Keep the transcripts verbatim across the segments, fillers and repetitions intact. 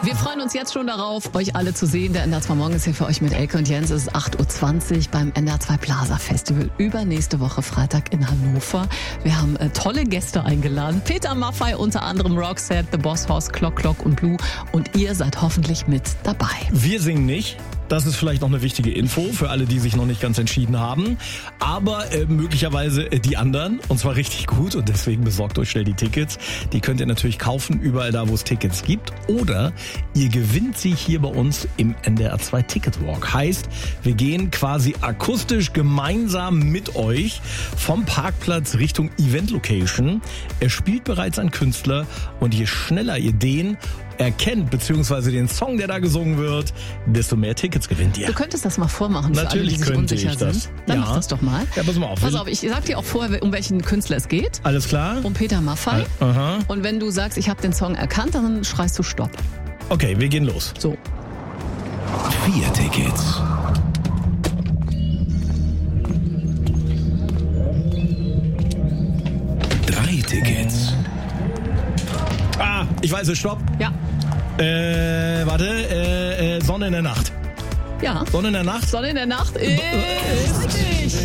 Wir freuen uns jetzt schon darauf, euch alle zu sehen. Der N D R zwei Morgen ist hier für euch mit Elke und Jens. Es ist acht Uhr zwanzig beim N D R zwei Plaza Festival. Übernächste Woche Freitag in Hannover. Wir haben äh, tolle Gäste eingeladen. Peter Maffay, unter anderem Roxette, The Boss Hoss, Clock Clock und Blue. Und ihr seid hoffentlich mit dabei. Wir singen nicht. Das ist vielleicht noch eine wichtige Info für alle, die sich noch nicht ganz entschieden haben. Aber äh, möglicherweise äh, die anderen. Und zwar richtig gut. Und deswegen besorgt euch schnell die Tickets. Die könnt ihr natürlich kaufen, überall da, wo es Tickets gibt. Oder ihr gewinnt sie hier bei uns im N D R zwei Ticket Walk. Heißt, wir gehen quasi akustisch gemeinsam mit euch vom Parkplatz Richtung Event Location. Er spielt bereits ein Künstler. Und je schneller ihr den erkennt, beziehungsweise den Song, der da gesungen wird, desto mehr Tickets gewinnt ihr. Du könntest das mal vormachen für Natürlich alle, die sich könnte unsicher ich das. sind. Dann Ja. mach das doch mal. Ja, pass mal auf. Pass auf, ich sag dir auch vorher, um welchen Künstler es geht. Alles klar? Um Peter Maffay. Aha. Und wenn du sagst, ich habe den Song erkannt, dann schreist du Stopp. Okay, wir gehen los. So. Vier Tickets. Drei Tickets. Ah, ich weiß es, stopp. Ja. Äh, warte, äh, äh, Sonne in der Nacht. Ja. Sonne in der Nacht? Sonne in der Nacht ist richtig.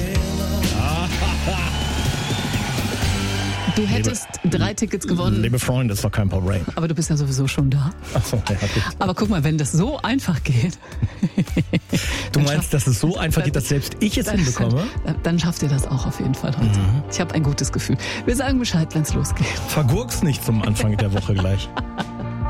Du hättest drei Tickets gewonnen, Liebe Freunde, ist doch kein Paul Rain. aber du bist ja sowieso schon da. Achso, ja, gut. Aber guck mal, wenn das so einfach geht. Du meinst, dass es so einfach geht, dass selbst ich es hinbekomme? Dann schafft ihr das auch auf jeden Fall heute. Ich habe ein gutes Gefühl. Wir sagen Bescheid, wenn es losgeht. Vergurk's nicht zum Anfang der Woche gleich.